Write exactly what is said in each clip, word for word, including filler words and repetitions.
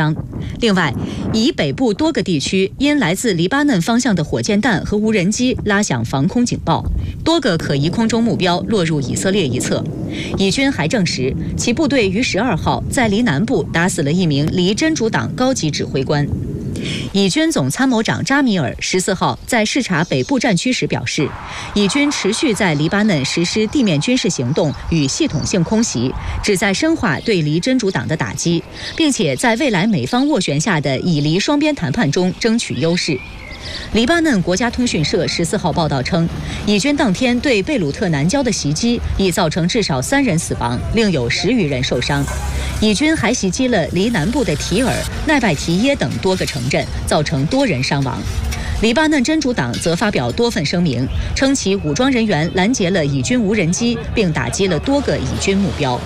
伤。另外，以北部多个地区因来自黎巴嫩方向的火箭弹和无人机拉响防空警报，多个可疑空中目标落入以色列一侧。以军还证实，其部队于十二号在黎南部打死了一名黎真主党高级指挥官。以军总参谋长扎米尔十四号在视察北部战区时表示，以军持续在黎巴嫩实施地面军事行动与系统性空袭，旨在深化对黎真主党的打击，并且在未来美方斡旋下的以黎双边谈判中争取优势。黎巴嫩国家通讯社十四号报道称，以军当天对贝鲁特南郊的袭击已造成至少三人死亡，另有十余人受伤。以军还袭击了黎南部的提尔、奈拜提耶等多个城镇，造成多人伤亡。黎巴嫩真主党则发表多份声明，称其武装人员拦截了以军无人机，并打击了多个以军目标。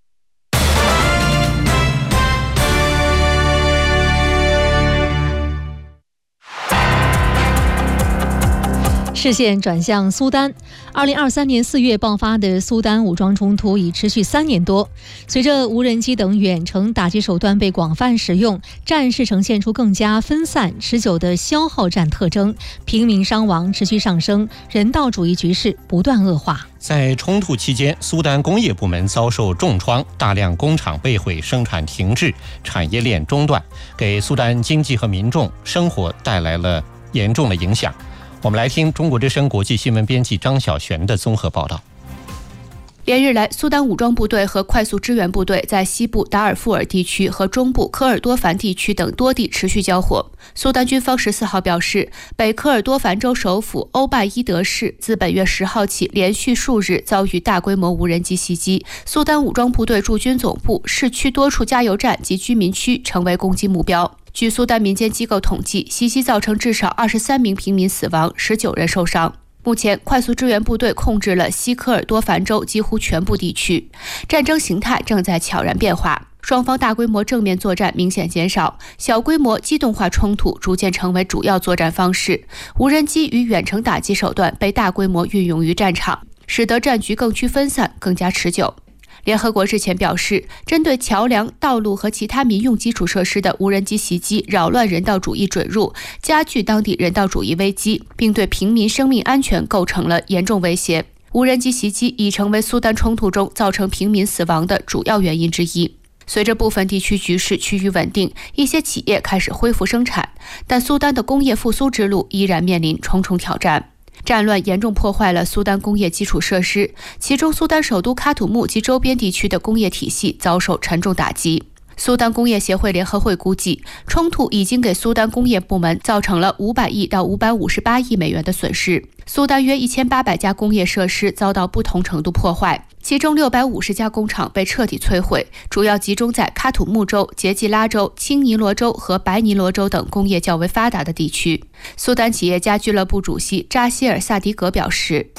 视线转向苏丹。二零二三年四月爆发的苏丹武装冲突已持续三年多，随着无人机等远程打击手段被广泛使用，战事呈现出更加分散、持久的消耗战特征，平民伤亡持续上升，人道主义局势不断恶化。 在冲突期间，苏丹工业部门遭受重创，大量工厂被毁，生产停滞，产业链中断，给苏丹经济和民众生活带来了严重的影响。我们来听中国之声国际新闻编辑张晓璇的综合报道。 连日来，苏丹武装部队和快速支援部队在西部达尔富尔地区和中部科尔多凡地区等多地持续交火。苏丹军方十四号表示，北科尔多凡州首府欧拜伊德市自本月十号起连续数日遭遇大规模无人机袭击，苏丹武装部队驻军总部、市区多处加油站及居民区成为攻击目标。据苏丹民间机构统计，袭击造成至少二十三名平民死亡，十九人受伤。目前，快速支援部队控制了西科尔多凡州几乎全部地区，战争形态正在悄然变化。双方大规模正面作战明显减少，小规模机动化冲突逐渐成为主要作战方式。无人机与远程打击手段被大规模运用于战场，使得战局更趋分散，更加持久。联合国日前表示，针对桥梁、道路和其他民用基础设施的无人机袭击扰乱人道主义准入，加剧当地人道主义危机，并对平民生命安全构成了严重威胁。无人机袭击已成为苏丹冲突中造成平民死亡的主要原因之一。随着部分地区局势趋于稳定，一些企业开始恢复生产，但苏丹的工业复苏之路依然面临重重挑战。战乱严重破坏了苏丹工业基础设施，其中苏丹首都喀土穆及周边地区的工业体系遭受沉重打击。苏丹工业协会联合会估计，冲突已经给苏丹工业部门造成了五百亿到五百五十八亿美元的损失。苏丹约一千八百家工业设施遭到不同程度破坏，其中六百五十家工厂被彻底摧毁，主要集中在喀土穆州、杰季拉州、青尼罗州和白尼罗州等工业较为发达的地区。苏丹企业家俱乐部主席扎希尔萨迪格表示，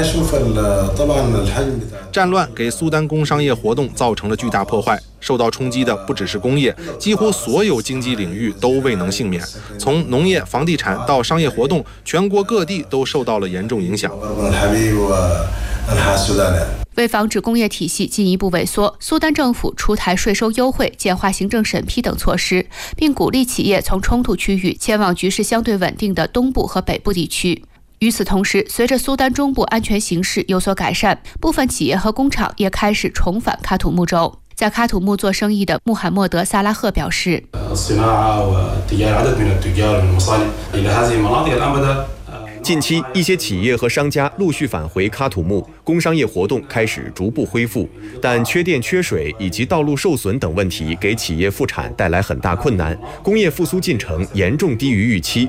战乱给苏丹工商业活动造成了巨大破坏，受到冲击的不只是工业，几乎所有经济领域都未能幸免。从农业、房地产到商业活动，全国各地都受到了严重影响。 为防止工业体系进一步萎缩，苏丹政府出台税收优惠、简化行政审批等措施，并鼓励企业从冲突区域前往局势相对稳定的东部和北部地区。与此同时，随着苏丹中部安全形势有所改善，部分企业和工厂也开始重返喀土穆州。在喀土穆做生意的穆罕默德·萨拉赫表示， 近期，一些企业和商家陆续返回喀土穆，工商业活动开始逐步恢复，但缺电、缺水以及道路受损等问题给企业复产带来很大困难，工业复苏进程严重低于预期。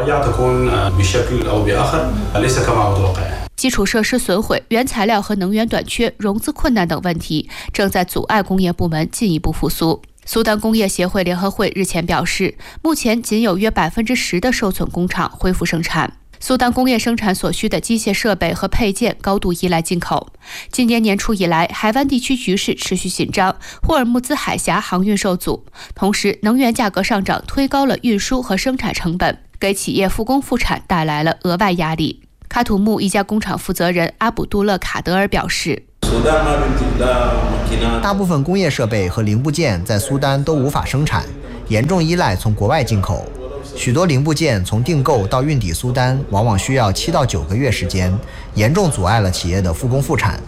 基础设施损毁、原材料和能源短缺、融资困难等问题正在阻碍工业部门进一步复苏。苏丹工业协会联合会日前表示，目前仅有约百分之十的受损工厂恢复生产。苏丹工业生产所需的机械设备和配件高度依赖进口。今年年初以来，海湾地区局势持续紧张，霍尔木兹海峡航运受阻，同时能源价格上涨推高了运输和生产成本，给企业复工复产带来了额外压力。喀土穆一家工厂负责人阿卜杜勒卡德尔表示， 大部分工业设备和零部件在苏丹都无法生产， 严重依赖从国外进口。许多零部件从订购到运抵苏丹，往往需要七到九个月时间，严重阻碍了企业的复工复产。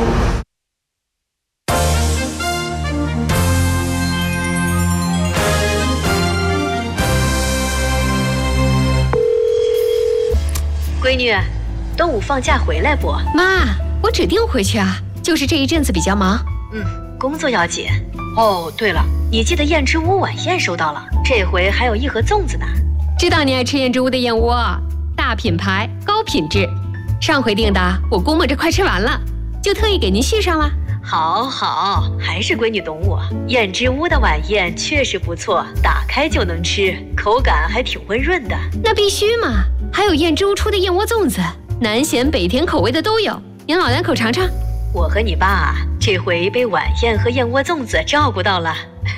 闺女，端午放假回来不？ 妈，我指定回去啊，就是这一阵子比较忙。 嗯，工作要紧。哦，对了，你记得燕之屋晚宴收到了，这回还有一盒粽子呢。 知道你爱吃燕之屋的燕窝，大品牌高品质。上回订的我估摸着快吃完了，就特意给您续上了。 好好，还是闺女懂我。燕之屋的晚宴确实不错，打开就能吃，口感还挺温润的。 那必须嘛，还有燕之屋出的燕窝粽子，南咸北甜口味的都有，您老两口尝尝。 我和你爸这回被晚宴和燕窝粽子照顾到了。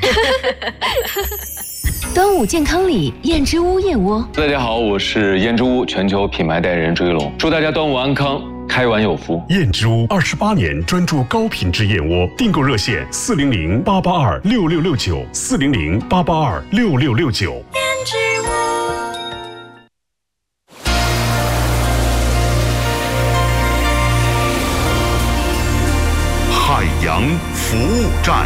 端午健康礼，燕之屋燕窝。 大家好，我是燕之屋全球品牌代言人朱一龙，祝大家端午安康，开碗有福。 燕之屋二十八年专注高品质燕窝，订购热线四零零八八二六六六九四零零八八二六六六九。 燕之屋。 海洋服务站。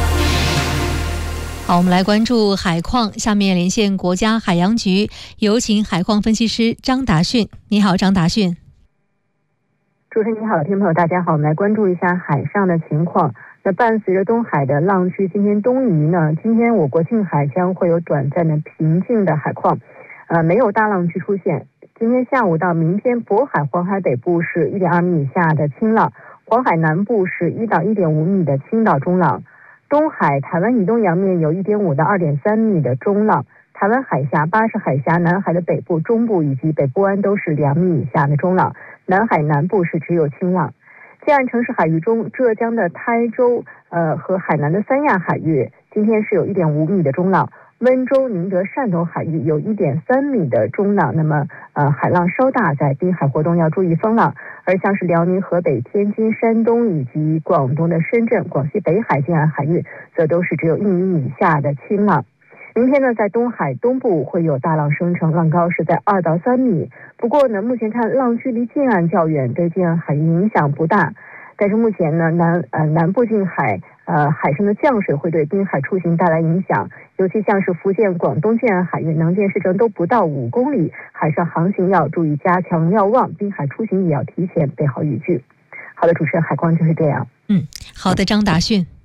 好，我们来关注海况。下面连线国家海洋局，有请海况分析师张达训。你好，张达训。 主持人你好，听众朋友大家好，我们来关注一下海上的情况。那伴随着东海的浪区今天东移呢，今天我国近海将会有短暂的平静的海况，呃，没有大浪区出现。今天下午到明天，渤海、黄海北部是 一点二米以下的轻浪，黄海南部是一到一点五米的轻到中浪。东海、台湾以东洋面有 一点五到二点三米的中浪，台湾海峡、巴士海峡、南海的北部、中部以及北部湾都是两米以下的中浪，南海南部是只有轻浪。近岸城市海域中，浙江的台州呃和海南的三亚海域今天是有 一点五米的中浪，温州、宁德、汕头海域有 一点三米的中浪，那么呃海浪稍大，在滨海活动要注意风浪。而像是辽宁、河北、天津、山东以及广东的深圳、广西北海近岸海域，则都是只有一米以下的轻浪。明天呢，在东海东部会有大浪生成，浪高是在二到三米。不过呢，目前看浪距离近岸较远，对近岸海域影响不大。但是目前呢，南呃南部近海呃海上的降水会对滨海出行带来影响，尤其像是福建、广东近岸海域、能见市程都不到五公里，海上航行要注意加强瞭望，滨海出行也要提前备好雨具。好的，主持人，海况就是这样。 嗯，好的，张达训。